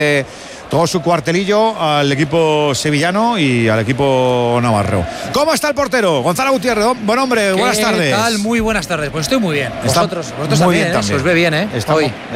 todo su cuartelillo al equipo sevillano y al equipo navarro. ¿Cómo está el portero? Gonzalo Gutiérrez, buen hombre, buenas tardes. ¿Qué tal? Muy buenas tardes. Pues estoy muy bien. Vosotros muy también, bien también. Se os ve bien, ¿eh? Estamos, Hoy.